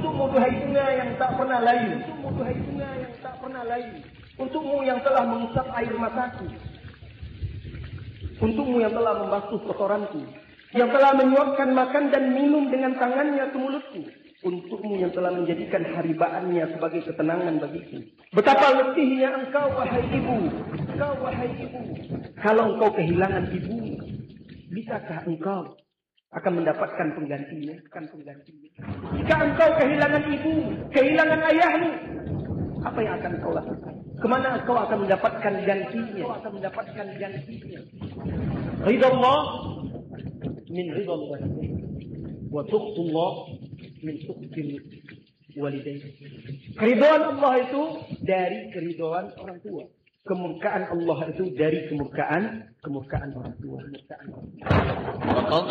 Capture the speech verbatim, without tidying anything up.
Untukmu duhai sungai yang tak pernah layu. Untukmu duhai sungai yang tak pernah layu. Untukmu yang telah mengusap air mataku. Untukmu yang telah membasuh kotoranku. Yang telah menyuapkan makan dan minum dengan tangannya ke mulutku. Untukmu yang telah menjadikan haribaannya sebagai ketenangan bagiku. Betapa letihnya engkau wahai ibu. Engkau wahai ibu. Kalau engkau kehilangan ibu, bisakah engkau akan mendapatkan penggantinya? Akan penggantinya. Jika engkau kehilangan ibu, kehilangan ayahmu, apa yang akan kau lakukan? Kemana engkau akan mendapatkan gantinya? Kau akan mendapatkan gantinya. Ridha Allah min ridha walidain, wa sukhutullah min sukhtil walidain. Keridhaan Allah itu dari keridhaan orang tua. Kemurkaan Allah itu dari kemurkaan kemurkaan orang tua. Kemurkaan orang tua.